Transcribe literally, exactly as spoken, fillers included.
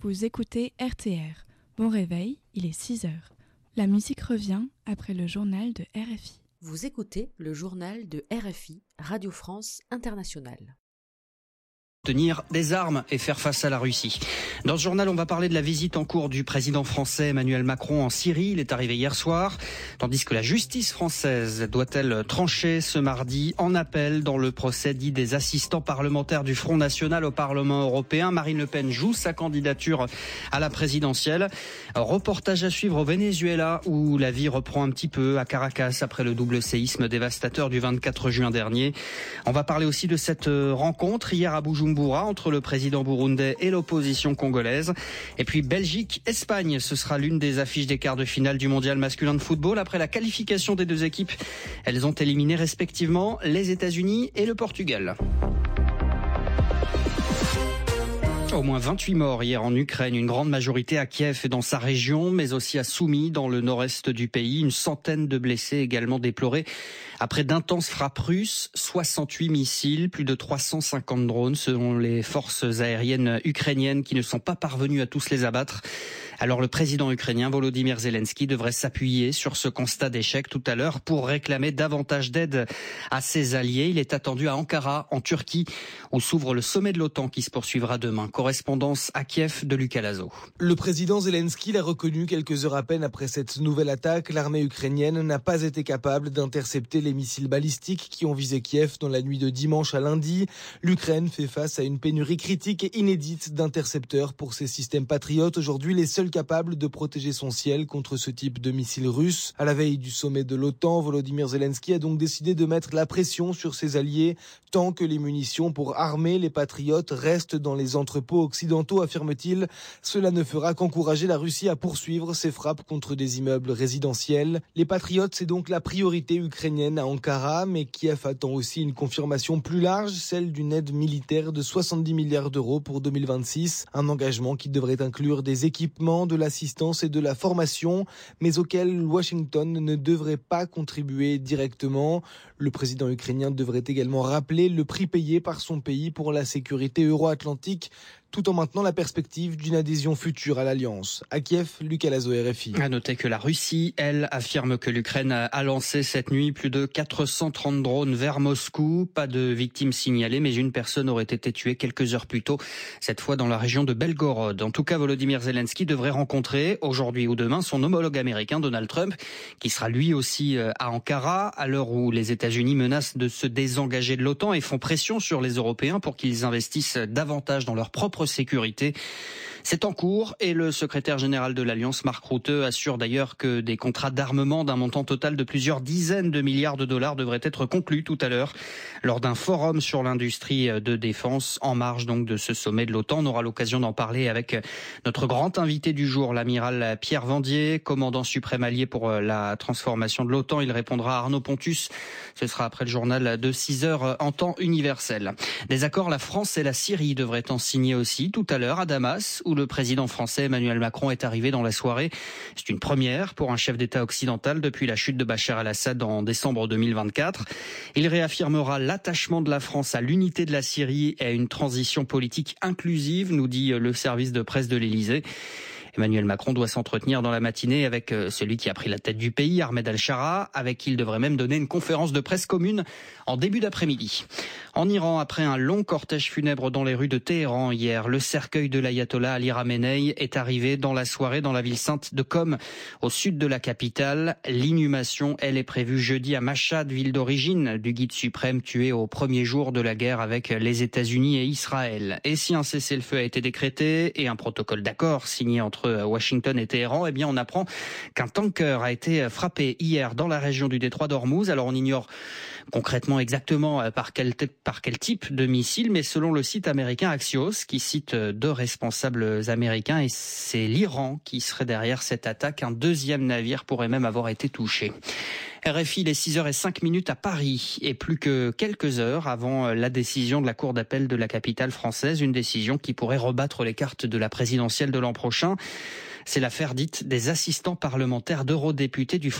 Vous écoutez R T R. Bon réveil, il est six heures. La musique revient après le journal de R F I. Vous écoutez le journal de R F I, Radio France Internationale. Tenir des armes et faire face à la Russie. Dans ce journal, on va parler de la visite en cours du président français Emmanuel Macron en Syrie. Il est arrivé hier soir, tandis que la justice française doit-elle trancher ce mardi en appel dans le procès dit des assistants parlementaires du Front National au Parlement européen. Marine Le Pen joue sa candidature à la présidentielle. Reportage à suivre au Venezuela où la vie reprend un petit peu à Caracas après le double séisme dévastateur du vingt-quatre juin dernier. On va parler aussi de cette rencontre hier à Bujumbura entre le président burundais et l'opposition congolaise. Et puis Belgique-Espagne, ce sera l'une des affiches des quarts de finale du mondial masculin de football. Après la qualification des deux équipes, elles ont éliminé respectivement les États-Unis et le Portugal. Au moins vingt-huit morts hier en Ukraine, une grande majorité à Kiev et dans sa région, mais aussi à Soumy, dans le nord-est du pays. Une centaine de blessés également déplorés après d'intenses frappes russes, soixante-huit missiles, plus de trois cent cinquante drones selon les forces aériennes ukrainiennes qui ne sont pas parvenues à tous les abattre. Alors le président ukrainien Volodymyr Zelensky devrait s'appuyer sur ce constat d'échec tout à l'heure pour réclamer davantage d'aide à ses alliés. Il est attendu à Ankara, en Turquie, où s'ouvre le sommet de l'OTAN qui se poursuivra demain. Correspondance à Kiev de Lucas Lazo. Le président Zelensky l'a reconnu quelques heures à peine après cette nouvelle attaque. L'armée ukrainienne n'a pas été capable d'intercepter les missiles balistiques qui ont visé Kiev dans la nuit de dimanche à lundi. L'Ukraine fait face à une pénurie critique et inédite d'intercepteurs pour ses systèmes patriotes. Aujourd'hui, les seuls capables de protéger son ciel contre ce type de missiles russes. À la veille du sommet de l'OTAN, Volodymyr Zelensky a donc décidé de mettre la pression sur ses alliés tant que les munitions pour armer les patriotes restent dans les entrepôts occidentaux, affirme-t-il. Cela ne fera qu'encourager la Russie à poursuivre ses frappes contre des immeubles résidentiels. Les patriotes, c'est donc la priorité ukrainienne à Ankara, mais Kiev attend aussi une confirmation plus large, celle d'une aide militaire de soixante-dix milliards d'euros pour deux mille vingt-six. Un engagement qui devrait inclure des équipements, de l'assistance et de la formation, mais auquel Washington ne devrait pas contribuer directement. Le président ukrainien devrait également rappeler le prix payé par son pays pour la sécurité euro-atlantique, tout en maintenant la perspective d'une adhésion future à l'Alliance. À Kiev, Lucas Lazo, R F I. À noter que la Russie, elle, affirme que l'Ukraine a lancé cette nuit plus de quatre cent trente drones vers Moscou. Pas de victimes signalées, mais une personne aurait été tuée quelques heures plus tôt, cette fois dans la région de Belgorod. En tout cas, Volodymyr Zelensky devrait rencontrer aujourd'hui ou demain son homologue américain Donald Trump, qui sera lui aussi à Ankara, à l'heure où les États-Unis menacent de se désengager de l'OTAN et font pression sur les Européens pour qu'ils investissent davantage dans leur propre sécurité. C'est en cours et le secrétaire général de l'Alliance, Mark Rutte, assure d'ailleurs que des contrats d'armement d'un montant total de plusieurs dizaines de milliards de dollars devraient être conclus tout à l'heure lors d'un forum sur l'industrie de défense en marge donc de ce sommet de l'OTAN. On aura l'occasion d'en parler avec notre grand invité du jour, l'amiral Pierre Vendier, commandant suprême allié pour la transformation de l'OTAN. Il répondra à Arnaud Pontus. Ce sera après le journal de six heures en temps universel. Des accords, la France et la Syrie devraient en signer aussi tout à l'heure à Damas, où le président français Emmanuel Macron est arrivé dans la soirée. C'est une première pour un chef d'État occidental depuis la chute de Bachar el-Assad en décembre deux mille vingt-quatre. Il réaffirmera l'attachement de la France à l'unité de la Syrie et à une transition politique inclusive, nous dit le service de presse de l'Élysée. Emmanuel Macron doit s'entretenir dans la matinée avec celui qui a pris la tête du pays, Ahmed Al-Shara, avec qui il devrait même donner une conférence de presse commune en début d'après-midi. En Iran, après un long cortège funèbre dans les rues de Téhéran hier, le cercueil de l'ayatollah Ali Khamenei est arrivé dans la soirée dans la ville sainte de Qom, au sud de la capitale. L'inhumation, elle, est prévue jeudi à Mashhad, ville d'origine du guide suprême tué au premier jour de la guerre avec les États-Unis et Israël. Et si un cessez-le-feu a été décrété et un protocole d'accord signé entre Washington et Téhéran, eh bien on apprend qu'un tanker a été frappé hier dans la région du détroit d'Ormuz. Alors on ignore concrètement exactement par quel, par quel type de missile, mais selon le site américain Axios, qui cite deux responsables américains, et c'est l'Iran qui serait derrière cette attaque. Un deuxième navire pourrait même avoir été touché. R F I, les six heures cinq à Paris, et plus que quelques heures avant la décision de la Cour d'appel de la capitale française, une décision qui pourrait rebattre les cartes de la présidentielle de l'an prochain. C'est l'affaire dite des assistants parlementaires d'eurodéputés du